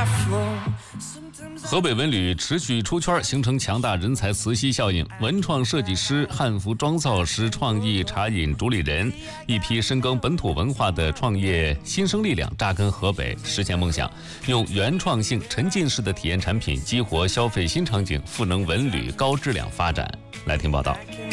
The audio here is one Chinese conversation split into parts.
河北文旅持续出圈，形成强大人才磁吸效应。文创设计师、汉服妆造师、创意茶饮主理人，一批深耕本土文化的创业新生力量扎根河北，实现梦想，用原创性、沉浸式的体验产品激活消费新场景，赋能文旅高质量发展。来听报道。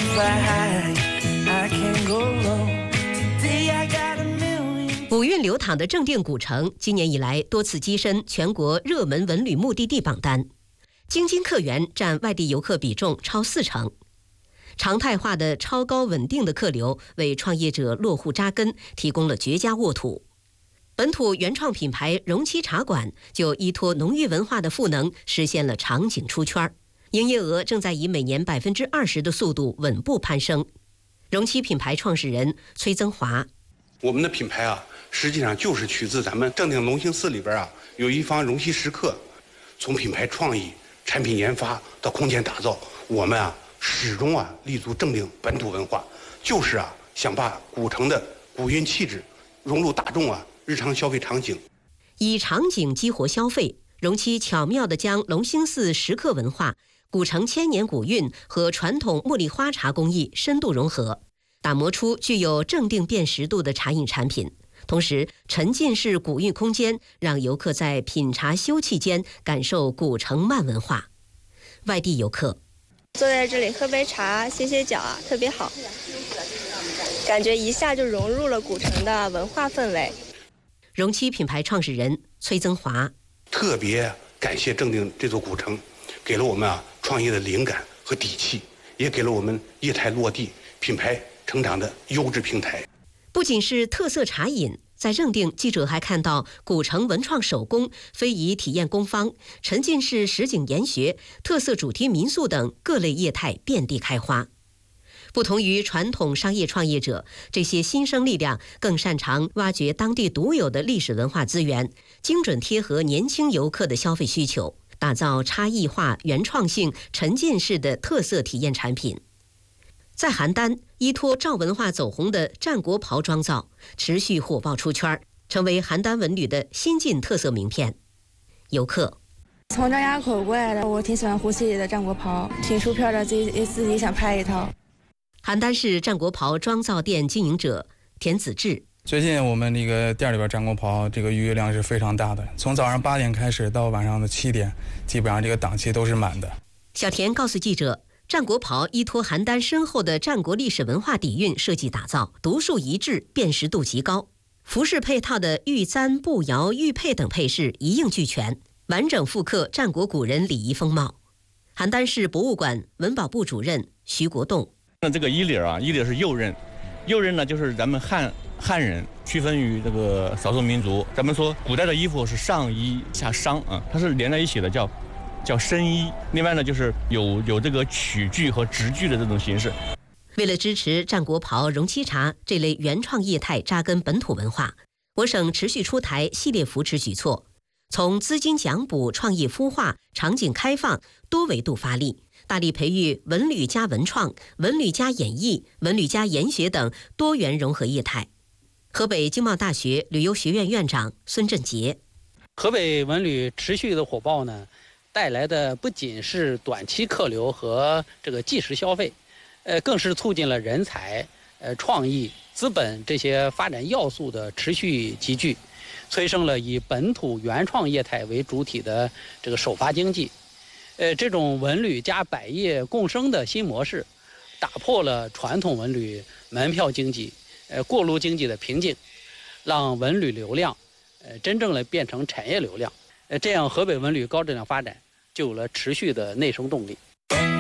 古韵流淌的正定古城，今年以来多次跻身全国热门文旅目的地榜单，京津客源占外地游客比重超40%。常态化的超高稳定的客流，为创业者落户扎根提供了绝佳沃土。本土原创品牌容七茶馆就依托浓郁文化的赋能，实现了场景出圈，营业额正在以每年20%的速度稳步攀升。容七品牌创始人崔增华： 我们的品牌实际上就是取自咱们正定隆兴寺里边有一方容七石刻，从品牌创意、产品研发到空间打造，我们始终立足正定本土文化，就是想把古城的古韵气质融入大众日常消费场景， 以场景激活消费。容七巧妙地将隆兴寺石刻文化、古城千年古韵和传统茉莉花茶工艺深度融合，打磨出具有正定辨识度的茶饮产品。同时，沉浸式古韵空间让游客在品茶休憩间感受古城慢文化。外地游客坐在这里喝杯茶、歇歇脚特别好，感觉一下就融入了古城的文化氛围。 容七品牌创始人崔增华： 特别感谢正定这座古城，给了我们创业的灵感和底气，也给了我们业态落地、品牌成长的优质平台。 不仅是特色茶饮，在正定，记者还看到古城文创手工、非遗体验工坊、沉浸式实景研学、特色主题民宿等各类业态遍地开花。不同于传统商业创业者，这些新生力量更擅长挖掘当地独有的历史文化资源，精准贴合年轻游客的消费需求，打造差异化、原创性、沉浸式的特色体验产品。在邯郸，依托赵文化走红的战国袍妆造持续火爆出圈，成为邯郸文旅的新晋特色名片。游客从张家口过来的，我挺喜欢胡希里的战国袍，挺出片的，自己想拍一套。 邯郸市战国袍妆造店经营者田子志： 最近我们那个店里边战国袍这个预约量是非常大的，从早上8点开始到晚上的7点，基本上这个档期都是满的。 小田告诉记者，战国袍依托邯郸深厚的战国历史文化底蕴设计打造，独树一帜，辨识度极高。服饰配套的玉簪、步摇、玉佩等配饰一应俱全，完整复刻战国古人礼仪风貌。邯郸市博物馆文保部主任徐国栋： 那这个衣领衣领是右衽，右衽呢就是咱们汉人区分于这个少数民族。咱们说古代的衣服是上衣下裳它是连在一起的，叫深衣。另外呢，就是有这个曲裾和直裾的这种形式。 为了支持战国袍、容七茶这类原创业态扎根本土文化，我省持续出台系列扶持举措，从资金奖补、创业孵化、场景开放多维度发力，大力培育文旅加文创、文旅加演艺、文旅加研学等多元融合业态。河北经贸大学旅游学院院长孙振杰： 河北文旅持续的火爆呢，带来的不仅是短期客流和这个即时消费，更是促进了人才、创意、资本这些发展要素的持续集聚，催生了以本土原创业态为主体的这个首发经济。这种文旅加百业共生的新模式，打破了传统文旅门票经济、过路经济的瓶颈，让文旅流量，真正的变成产业流量。这样河北文旅高质量发展就有了持续的内生动力。